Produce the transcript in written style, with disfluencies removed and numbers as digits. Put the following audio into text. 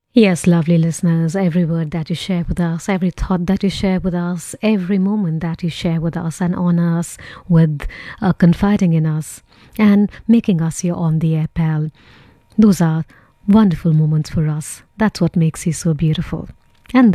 Yes, lovely listeners, every word that you share with us, every thought that you share with us, every moment that you share with us and honor us with confiding in us and making us your on the air pal. Those are wonderful moments for us. That's what makes you so beautiful. And